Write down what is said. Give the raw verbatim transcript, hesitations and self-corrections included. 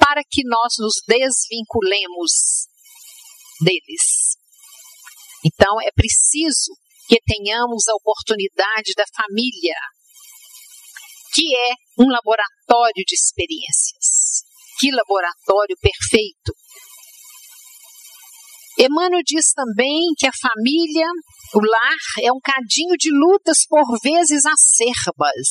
para que nós nos desvinculemos deles. Então, é preciso que tenhamos a oportunidade da família, que é um laboratório de experiências. Que laboratório perfeito! Emmanuel diz também que a família, o lar, é um cadinho de lutas por vezes acerbas.